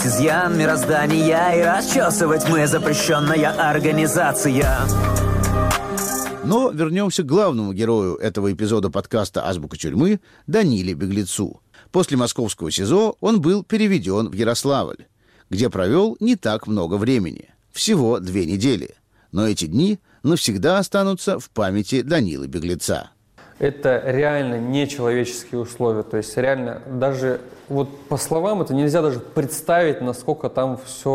искать изъян мироздания и расчесывать мы запрещенная организация. Но вернемся к главному герою этого эпизода подкаста «Азбука тюрьмы» Даниле Беглецу. После московского СИЗО он был переведен в Ярославль, где провел не так много времени. Всего 2 недели. Но эти дни навсегда останутся в памяти Данилы Беглеца. Это реально нечеловеческие условия. То есть реально даже вот по словам это нельзя даже представить, насколько там все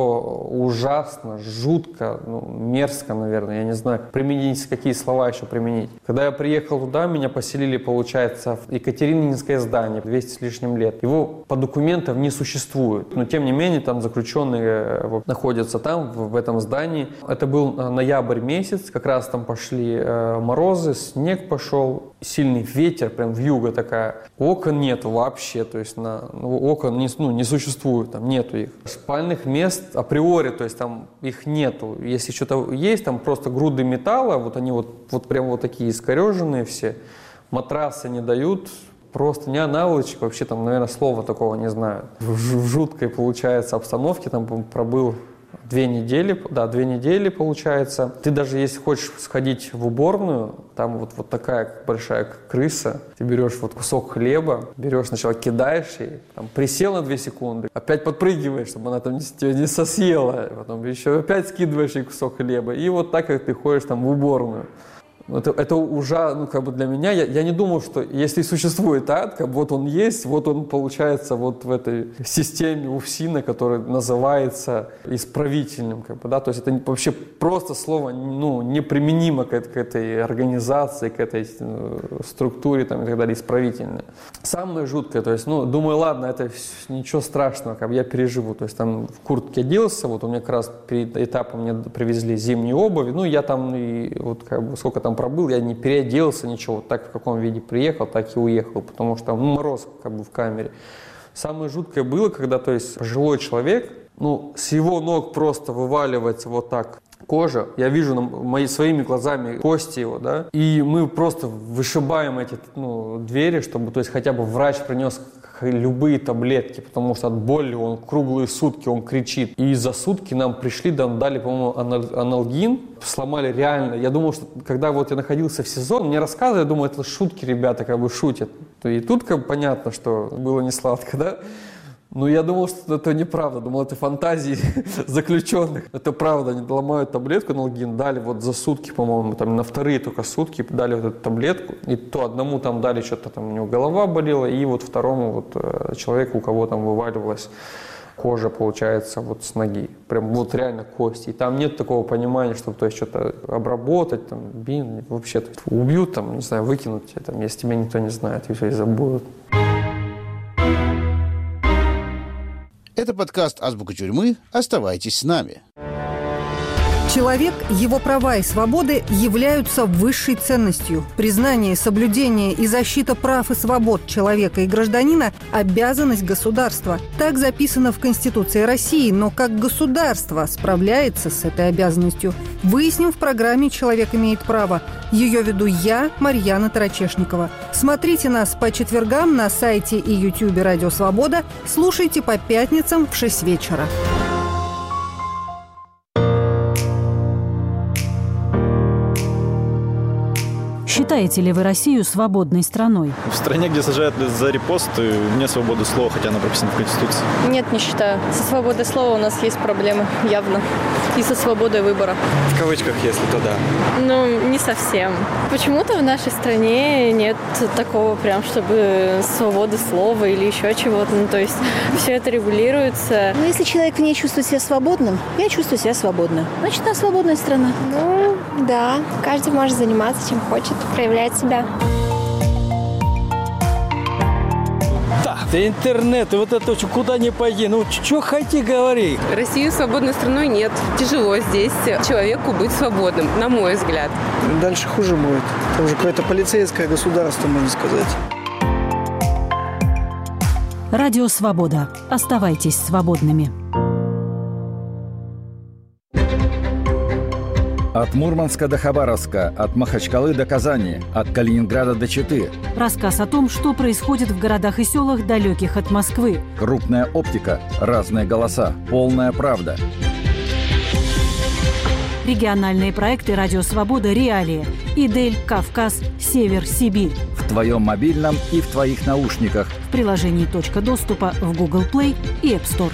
ужасно, жутко, мерзко, наверное. Я не знаю, применить, какие слова еще применить. Когда я приехал туда, меня поселили, получается, в Екатерининское здание, 200 с лишним лет. Его по документам не существует. Но тем не менее, там заключенные находятся там, в этом здании. Это был ноябрь месяц, как раз там пошли морозы, снег пошел, сильный ветер, прям вьюга такая. Окон нету вообще, то есть окон не существует, там нету их. Спальных мест априори, то есть там их нету. Если что-то есть, там просто груды металла, вот они вот прям вот такие искореженные все. Матрасы не дают, просто не наволочек, вообще там, наверное, слова такого не знаю. В жуткой, получается, обстановке там пробыл 2 недели, да, 2 недели получается. Ты даже если хочешь сходить в уборную, там вот такая большая крыса, ты берешь вот кусок хлеба, берешь сначала кидаешь ей, там, присел на 2 секунды, опять подпрыгиваешь, чтобы она там тебя не сосъела, потом еще опять скидываешь ей кусок хлеба, и вот так, как ты ходишь там в уборную. Это ужасно, для меня, я не думал, что если существует ад, вот он есть, вот он получается вот в этой системе УФСИНа, который называется исправительным, то есть это вообще просто слово, неприменимо к этой организации, к этой структуре, там, и так далее, исправительное. Самое жуткое, то есть, думаю, ладно, это ничего страшного, я переживу, то есть там в куртке оделся, вот у меня как раз перед этапом мне привезли зимнюю обувь, я там и сколько там пробыл, я не переоделся, ничего. Вот так в каком виде приехал, так и уехал, потому что мороз в камере. Самое жуткое было, когда, то есть, пожилой человек, с его ног просто вываливается вот так кожа. Я вижу своими глазами кости его, да, и мы просто вышибаем эти двери, чтобы, то есть, хотя бы врач принес любые таблетки, потому что от боли он круглые сутки, он кричит. И за сутки нам пришли, дали, по-моему, анальгин, сломали реально. Я думал, что когда я находился в СИЗО, мне рассказывали, я думаю, это шутки, ребята, шутят. И тут понятно, что было не сладко, да? Но я думал, что это неправда, думал, это фантазии заключенных. Это правда, они ломают таблетку анальгин, дали за сутки, по-моему, там на 2 только сутки дали эту таблетку. И то одному там дали что-то, там у него голова болела, и второму человеку, у кого там вываливалась кожа, получается, с ноги. Прям реально кости. И там нет такого понимания, чтобы, то есть, что-то обработать, там, вообще убьют, там, не знаю, выкинут тебя, там, если тебя никто не знает, и все, и забудут. Это подкаст «Азбука тюрьмы». Оставайтесь с нами. Человек, его права и свободы являются высшей ценностью. Признание, соблюдение и защита прав и свобод человека и гражданина – обязанность государства. Так записано в Конституции России, но как государство справляется с этой обязанностью, выясним в программе «Человек имеет право». Ее веду я, Марьяна Тарачешникова. Смотрите нас по четвергам на сайте и ютубе «Радио Свобода». Слушайте по пятницам в 6 вечера. Считаете ли вы Россию свободной страной? В стране, где сажают за репосты, нет свободы слова, хотя она прописана в Конституции. Нет, не считаю. Со свободой слова у нас есть проблемы, явно. И со свободой выбора. В кавычках, если то да. Не совсем. Почему-то в нашей стране нет такого прям, чтобы свободы слова или еще чего-то. То есть все это регулируется. Если человек в ней чувствует себя свободным, я чувствую себя свободно. Значит, она свободная страна. Да. Каждый может заниматься чем хочет, проявлять себя. Да интернет, и вот это куда ни пойди, что хоти говори. Россию свободной страной нет. Тяжело здесь человеку быть свободным, на мой взгляд. Дальше хуже будет. Это уже какое-то полицейское государство, можно сказать. Радио Свобода. Оставайтесь свободными. От Мурманска до Хабаровска, от Махачкалы до Казани, от Калининграда до Читы. Рассказ о том, что происходит в городах и селах, далеких от Москвы. Крупная оптика, разные голоса, полная правда. Региональные проекты «Радио Свобода. Реалии». Идель, Кавказ, Север, Сибирь. В твоем мобильном и в твоих наушниках. В приложении «Точка доступа» в Google Play и App Store.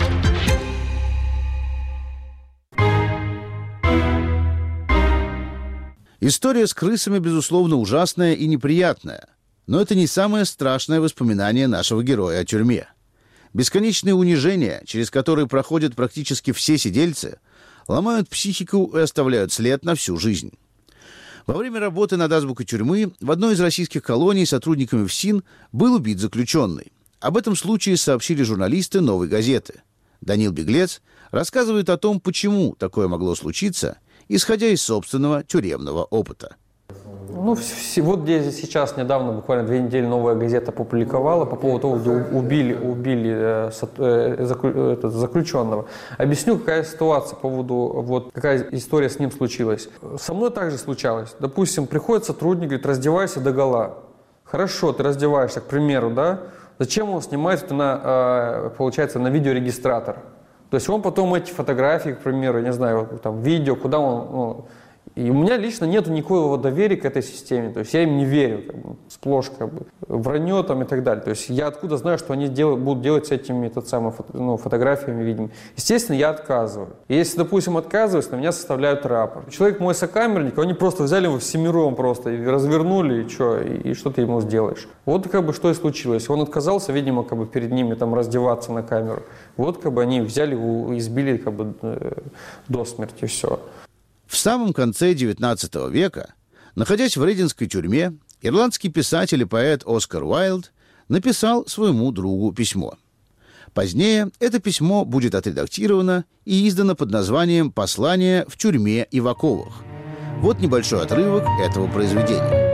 История с крысами, безусловно, ужасная и неприятная. Но это не самое страшное воспоминание нашего героя о тюрьме. Бесконечные унижения, через которые проходят практически все сидельцы, ломают психику и оставляют след на всю жизнь. Во время работы над азбукой тюрьмы в одной из российских колоний сотрудниками ФСИН был убит заключенный. Об этом случае сообщили журналисты «Новой газеты». Данил Беглец рассказывает о том, почему такое могло случиться, исходя из собственного тюремного опыта. Вот где сейчас недавно, буквально 2 недели, «Новая газета» опубликовала по поводу того, где убили заключенного. Объясню, какая ситуация по поводу, какая история с ним случилась. Со мной также случалось. Допустим, приходит сотрудник, говорит, раздевайся догола. Хорошо, ты раздеваешься, к примеру, да? Зачем он снимает это получается, на видеорегистратор? То есть он потом эти фотографии, к примеру, не знаю, там, видео, куда он... И у меня лично нет никакого доверия к этой системе. То есть я им не верю, сплошь вранье там и так далее. То есть я откуда знаю, что они будут делать с этими фотографиями, видимо. Естественно, я отказываю. И если, допустим, отказываюсь, на меня составляют рапорт. Человек мой сокамерник, они просто взяли его всемиром просто и развернули, и что ты ему сделаешь. Вот что и случилось. Он отказался, видимо, перед ними там раздеваться на камеру. Вот они взяли его и избили до смерти, все. В самом конце XIX века, находясь в Рейдинской тюрьме, ирландский писатель и поэт Оскар Уайльд написал своему другу письмо. Позднее это письмо будет отредактировано и издано под названием «Послание в тюрьме и в оковах». Вот небольшой отрывок этого произведения.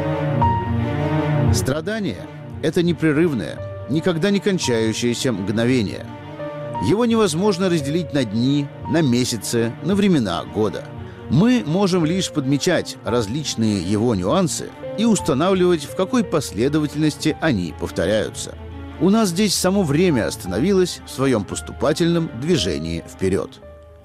«Страдание – это непрерывное, никогда не кончающееся мгновение. Его невозможно разделить на дни, на месяцы, на времена года. Мы можем лишь подмечать различные его нюансы и устанавливать, в какой последовательности они повторяются. У нас здесь само время остановилось в своем поступательном движении вперед».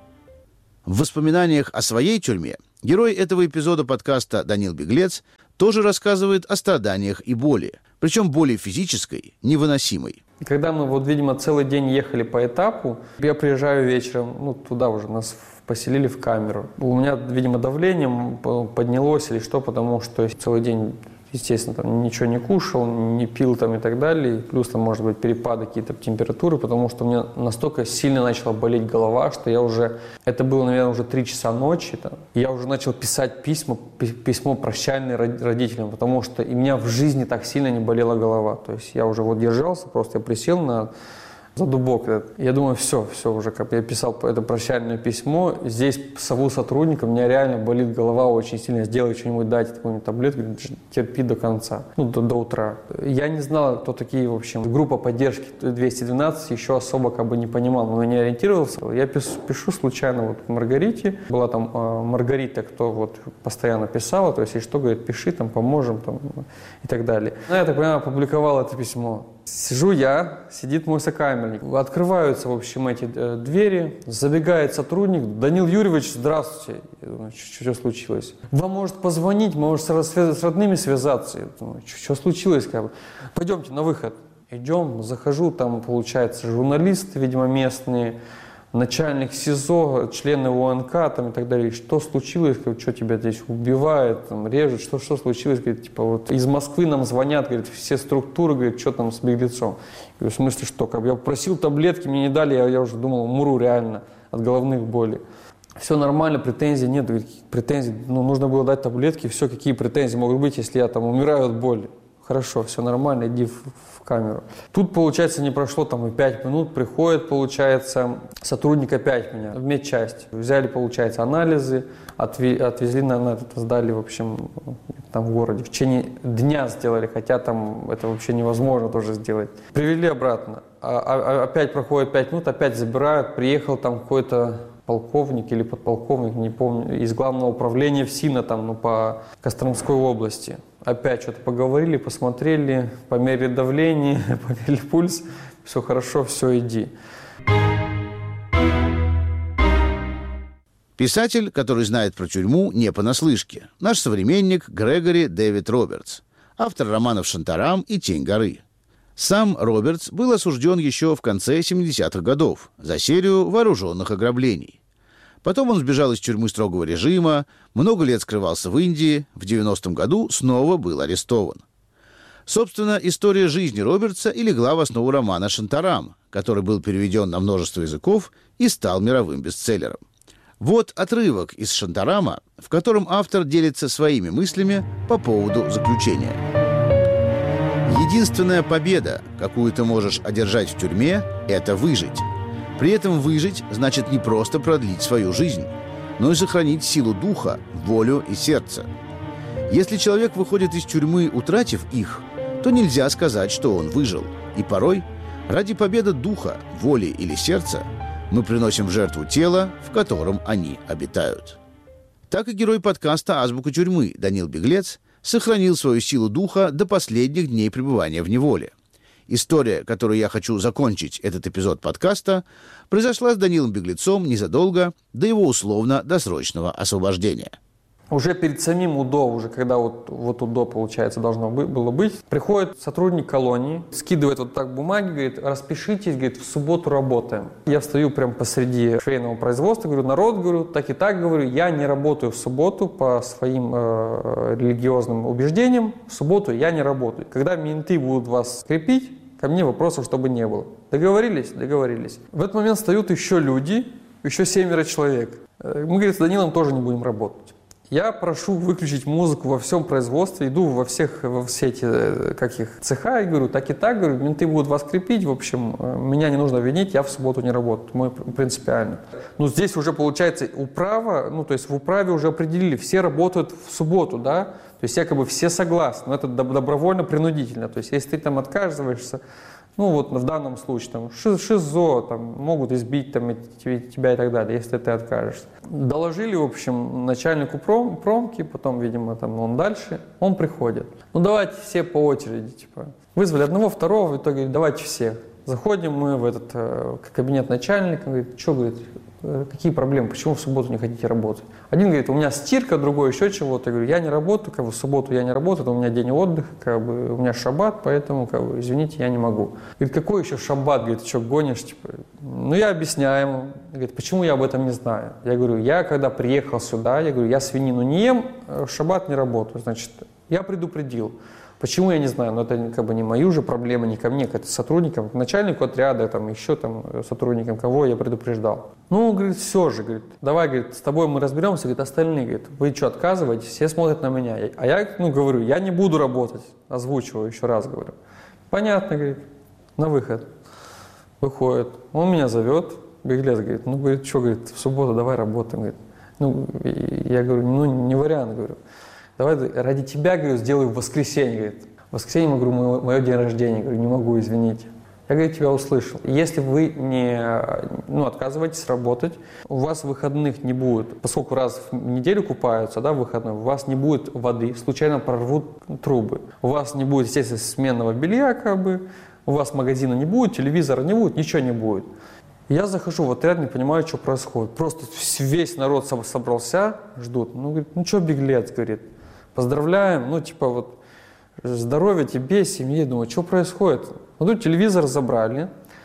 В воспоминаниях о своей тюрьме герой этого эпизода подкаста Данил Беглец тоже рассказывает о страданиях и боли, причем боли физической, невыносимой. Когда мы, видимо, целый день ехали по этапу, я приезжаю вечером, туда уже нас поселили в камеру. У меня, видимо, давление поднялось или что, потому что целый день, естественно, там ничего не кушал, не пил там и так далее. И плюс там, может быть, перепады какие-то температуры, потому что у меня настолько сильно начала болеть голова, что я уже... Это было, наверное, уже 3 часа ночи. И я уже начал писать письмо прощальное родителям, потому что и у меня в жизни так сильно не болела голова. То есть я уже держался, просто я присел за дубок. Я думаю, все уже, я писал это прощальное письмо, здесь сову сотрудника, у меня реально болит голова очень сильно, сделай что-нибудь, дайте какую-нибудь таблетку, терпи до конца, до утра. Я не знал, кто такие, в общем, группа поддержки 212, еще особо не понимал, но не ориентировался. Я пишу случайно Маргарите, была там Маргарита, кто постоянно писала, то есть, если что, говорит, пиши, поможем, и так далее. Я так понимаю, опубликовал это письмо. Сижу я, сидит мой сокамерник. Открываются, в общем, эти двери. Забегает сотрудник. Данил Юрьевич, здравствуйте. Я думаю, что случилось? Вам может позвонить, может с родными связаться. Я думаю, что случилось? Пойдемте на выход. Идем, захожу, там, получается, журналисты, видимо, местные, начальник СИЗО, члены УНК там, и так далее. Что случилось? Что тебя здесь убивают, режут? Что случилось? Говорит, из Москвы нам звонят, говорит, все структуры, говорит, что там с Беглецом? Я говорю, в смысле, что? Я просил таблетки, мне не дали, я уже думал, умру реально от головных болей. Все нормально, претензий нет. Говорит, претензий, нужно было дать таблетки, все, какие претензии могут быть, если я умираю от боли? Хорошо, все нормально, иди в камеру. Тут, получается, не прошло и 5 минут, приходит, получается, сотрудник опять меня в медчасть. Взяли, получается, анализы, отвезли, сдали, в общем, там в городе. В течение дня сделали, хотя там это вообще невозможно тоже сделать. Привели обратно. Опять проходит 5 минут, опять забирают, приехал там какой-то полковник или подполковник, не помню, из главного управления ФСИНа там, по Костромской области. Опять что-то поговорили, посмотрели, померили давление, померили пульс, все хорошо, все, иди. Писатель, который знает про тюрьму не понаслышке. Наш современник Грегори Дэвид Робертс, автор романов «Шантарам» и «Тень горы». Сам Робертс был осужден еще в конце 70-х годов за серию вооруженных ограблений. Потом он сбежал из тюрьмы строгого режима, много лет скрывался в Индии, в 90-м году снова был арестован. Собственно, история жизни Робертса и легла в основу романа «Шантарам», который был переведен на множество языков и стал мировым бестселлером. Вот отрывок из «Шантарама», в котором автор делится своими мыслями по поводу заключения. Единственная победа, какую ты можешь одержать в тюрьме, это выжить. При этом выжить значит не просто продлить свою жизнь, но и сохранить силу духа, волю и сердце. Если человек выходит из тюрьмы, утратив их, то нельзя сказать, что он выжил. И порой, ради победы духа, воли или сердца, мы приносим в жертву тело, в котором они обитают. Так и герой подкаста «Азбука тюрьмы» Данил Беглец сохранил свою силу духа до последних дней пребывания в неволе. История, которую я хочу закончить этот эпизод подкаста, произошла с Данилом Беглецом незадолго до его условно-досрочного освобождения. Уже перед самим УДО, уже когда вот УДО, получается, должно было быть, приходит сотрудник колонии, скидывает вот так бумаги, говорит, распишитесь, говорит, в субботу работаем. Я встаю прямо посреди швейного производства, говорю, народ, говорю, так и так, говорю, я не работаю в субботу по своим религиозным убеждениям, в субботу я не работаю. Когда менты будут вас скрепить, ко мне вопросов, чтобы не было. Договорились? Договорились. В этот момент встают еще люди, еще 7 человек. Мы, говорит, с Данилом тоже не будем работать. Я прошу выключить музыку во всем производстве, иду во все эти цеха и говорю, так и так, говорю, менты будут вас крепить, в общем, меня не нужно винить, я в субботу не работаю, мы принципиально. Но здесь уже получается управа, то есть в управе уже определили, все работают в субботу, да, то есть якобы все согласны, но это добровольно-принудительно, то есть если ты там отказываешься, вот в данном случае там ШИЗО, там могут избить там, тебя и так далее, если ты откажешься. Доложили, в общем, начальнику промки, потом, видимо, там он дальше, он приходит. Давайте все по очереди, Вызвали одного, второго, в итоге давайте всех. Заходим мы в этот кабинет начальника, говорит, что, говорит, какие проблемы, почему в субботу не хотите работать? Один говорит, у меня стирка, другой еще чего-то. Я говорю, я не работаю, в субботу я не работаю, это у меня день отдыха, у меня шаббат, поэтому, извините, я не могу. Говорит, какой еще шаббат? Говорит, что, гонишь? Я объясняю ему. Говорит, почему я об этом не знаю? Я говорю, я когда приехал сюда, я говорю, я свинину не ем, в шаббат не работаю. Значит, я предупредил. Почему, я не знаю, но это не мои уже проблемы, не ко мне, к сотрудникам, к начальнику отряда, еще сотрудникам, кого я предупреждал. Говорит, все же, говорит, давай, говорит, с тобой мы разберемся, говорит, остальные, говорит, вы что, отказываетесь? Все смотрят на меня. А я, говорю, я не буду работать, озвучиваю, еще раз говорю. Понятно, говорит, на выход. Выходит, он меня зовет, Беглец, говорит, говорит, что, говорит, в субботу давай работаем, говорит. Я говорю, не вариант, говорю. Давай ради тебя, говорю, сделаю в воскресенье, говорит. В воскресенье, говорю, мое день рождения, говорю, не могу, извините. Я, говорит, тебя услышал. Если вы не отказываетесь работать, у вас выходных не будет, поскольку раз в неделю купаются, да, в выходной, у вас не будет воды, случайно прорвут трубы. У вас не будет, естественно, сменного белья, у вас магазина не будет, телевизора не будет, ничего не будет. Я захожу в отряд, не понимаю, что происходит. Просто весь народ собрался, ждут. Говорит, что, Беглец, говорит, поздравляем, здоровья тебе, семье. Думаю, что происходит? Тут телевизор забрали.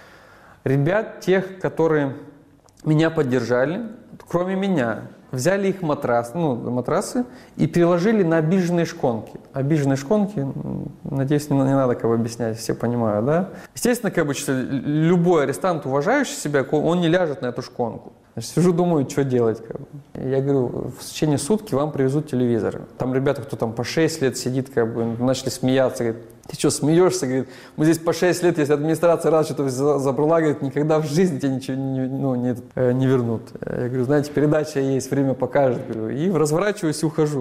Ребят, тех, которые меня поддержали, кроме меня, взяли их матрасы и переложили на обиженные шконки. Обиженные шконки, надеюсь, не надо объяснять, все понимают, да? Естественно, любой арестант, уважающий себя, он не ляжет на эту шконку. Сижу, думаю, что делать. Я говорю, в течение сутки вам привезут телевизор. Там ребята, кто там по 6 лет сидит, начали смеяться. Говорит, ты что, смеешься? Говорит, мы здесь по 6 лет, если администрация раз что-то забрала, говорит, никогда в жизни тебе ничего не вернут. Я говорю, знаете, передача есть, время покажет. Говорю, и разворачиваюсь и ухожу.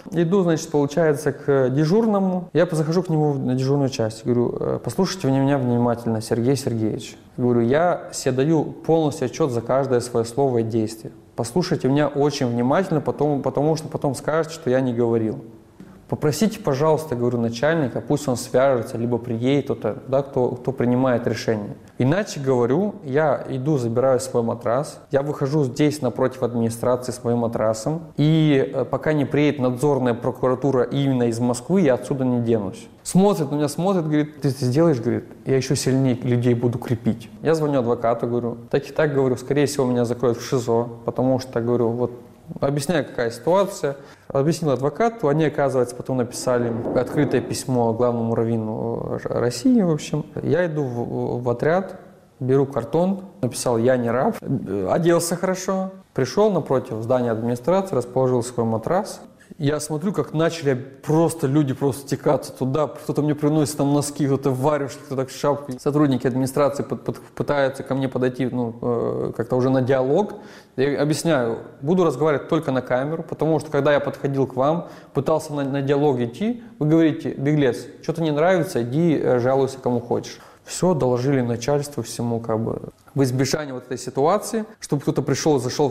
Иду, значит, получается, к дежурному. Я захожу к нему на дежурную часть. Говорю, послушайте меня внимательно, Сергей Сергеевич. Говорю, я себе даю полностью отчет за каждое свое слово и действие. Послушайте меня очень внимательно, потому что потом скажете, что я не говорил. Попросите, пожалуйста, говорю, начальника, пусть он свяжется, либо приедет кто-то, да, кто принимает решение. Иначе, говорю, я иду, забираю свой матрас, я выхожу здесь напротив администрации с моим матрасом, и пока не приедет надзорная прокуратура именно из Москвы, я отсюда не денусь. Смотрит на меня, говорит, ты это сделаешь, говорит, я еще сильнее людей буду крепить. Я звоню адвокату, говорю, так и так, говорю, скорее всего, меня закроют в ШИЗО, потому что, говорю, вот, объясняю, какая ситуация. Объяснил адвокату. Они, оказывается, потом написали открытое письмо главному раввину России, в общем. Я иду в отряд, беру картон, написал «Я не раб», оделся хорошо, пришел напротив здания администрации, расположил свой матрас. Я смотрю, как начали люди стекаться туда. Кто-то мне приносит там носки, кто-то варежки, кто-то шапки. Сотрудники администрации пытаются ко мне подойти как-то уже на диалог. Я объясняю, буду разговаривать только на камеру, потому что когда я подходил к вам, пытался на диалог идти, вы говорите, беглец, что-то не нравится, иди жалуйся кому хочешь. Все, доложили начальству всему, в избежание вот этой ситуации, чтобы кто-то пришел, зашел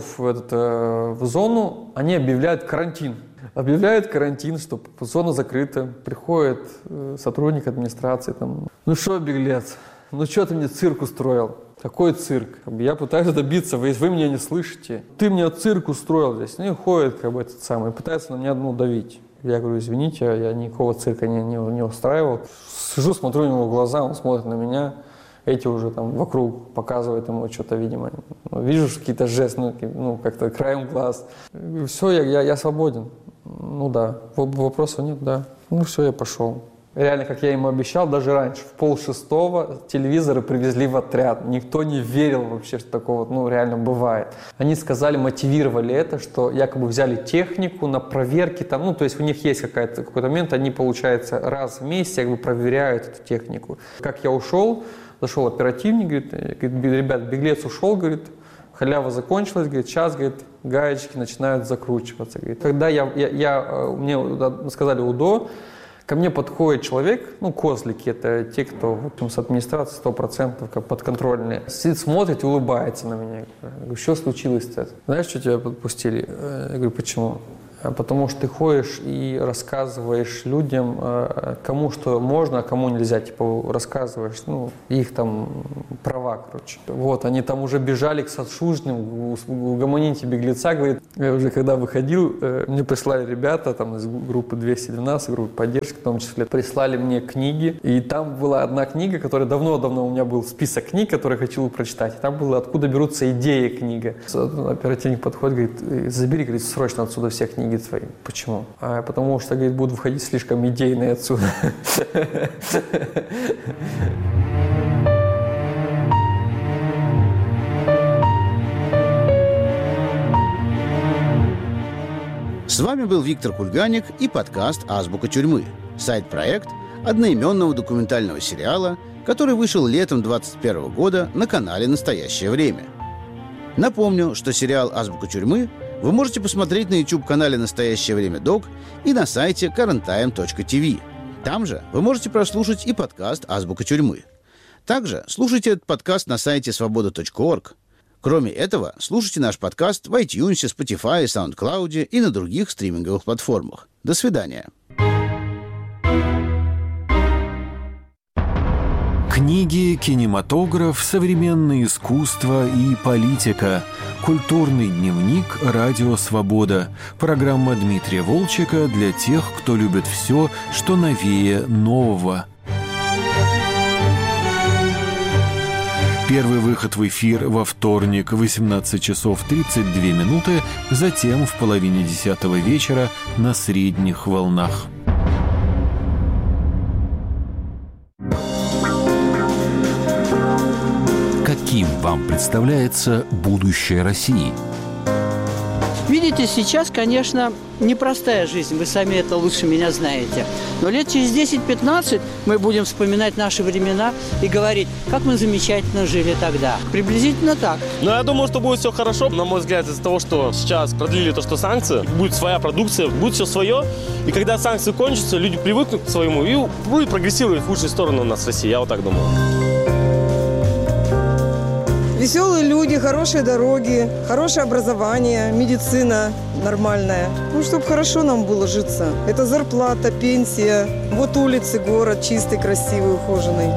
в зону, они объявляют карантин. Объявляют карантин, что зона закрыта. Приходит сотрудник администрации, ну что, беглец, ну что ты мне цирк устроил? Какой цирк? Я пытаюсь добиться, вы меня не слышите. Ты мне цирк устроил здесь. Ну и ходит этот самый, пытается на меня давить. Я говорю, извините, я никакого цирка не устраивал. Сижу, смотрю у него в глаза, он смотрит на меня. Эти уже вокруг показывают ему что-то, видимо. Вижу какие-то жесты, как-то краем глаз. Все, я свободен. Ну да, вопросов нет, да. Ну все, я пошел. Реально, как я ему обещал, даже раньше, в 5:30 телевизоры привезли в отряд. Никто не верил вообще, что такого реально бывает. Они сказали, мотивировали это, что якобы взяли технику на проверки, то есть у них есть какой-то момент, они, получается, раз в месяц проверяют эту технику. Как я ушел, зашел оперативник, говорит, ребят, беглец ушел, говорит, халява закончилась, говорит, сейчас, говорит, гаечки начинают закручиваться. Говорит. Когда мне сказали УДО, ко мне подходит человек, козлики, это те, кто с администрации 100% подконтрольные, сидит, смотрит и улыбается на меня. Я говорю, что случилось-то? Знаешь, что тебя подпустили? Я говорю, почему? Потому что ты ходишь и рассказываешь людям, кому что можно, а кому нельзя, рассказываешь, их права, Вот, они уже бежали к сочужденным, угомоните беглеца, говорит, я уже когда выходил, мне прислали ребята из группы 212, группы поддержки в том числе, прислали мне книги, и там была одна книга, которая давно-давно у меня был список книг, которые я хотел прочитать, и там было «Откуда берутся идеи» книга. Оперативник подходит, говорит, забери, говорит, срочно отсюда все книги свои. Почему? Потому что, говорит, будут выходить слишком идейные отсюда. С вами был Виктор Кульганик и подкаст «Азбука тюрьмы». Сайт-проект одноименного документального сериала, который вышел летом 2021 года на канале «Настоящее время». Напомню, что сериал «Азбука тюрьмы» вы можете посмотреть на YouTube-канале «Настоящее время Док» и на сайте currenttime.tv. Там же вы можете прослушать и подкаст «Азбука тюрьмы». Также слушайте этот подкаст на сайте svoboda.org. Кроме этого, слушайте наш подкаст в iTunes, Spotify, SoundCloud и на других стриминговых платформах. До свидания. Книги, кинематограф, современное искусство и политика. Культурный дневник «Радио Свобода». Программа Дмитрия Волчека для тех, кто любит все, что новее нового. Первый выход в эфир во вторник в 18 часов 32 минуты, затем в 9:30 вечера на средних волнах. Каким вам представляется будущее России? Видите, сейчас, конечно, непростая жизнь, вы сами это лучше меня знаете. Но лет через 10-15 мы будем вспоминать наши времена и говорить, как мы замечательно жили тогда. Приблизительно так. Но я думаю, что будет все хорошо. На мой взгляд, из-за того, что сейчас продлили то, что санкции, будет своя продукция, будет все свое. И когда санкции кончатся, люди привыкнут к своему и будет прогрессировать в лучшую сторону у нас в России. Я вот так думаю. Веселые люди, хорошие дороги, хорошее образование, медицина нормальная. Ну, чтобы хорошо нам было житься. Это зарплата, пенсия. Вот улицы, город чистый, красивый, ухоженный.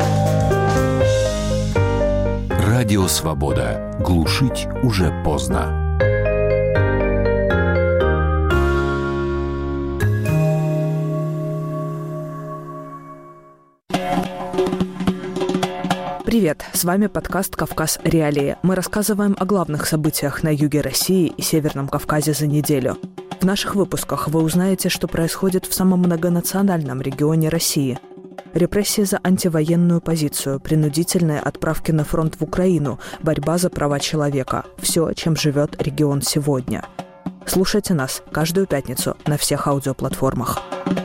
Радио «Свобода». Глушить уже поздно. Привет, с вами подкаст «Кавказ. Реалии». Мы рассказываем о главных событиях на юге России и Северном Кавказе за неделю. В наших выпусках вы узнаете, что происходит в самом многонациональном регионе России. Репрессии за антивоенную позицию, принудительные отправки на фронт в Украину, борьба за права человека – все, чем живет регион сегодня. Слушайте нас каждую пятницу на всех аудиоплатформах.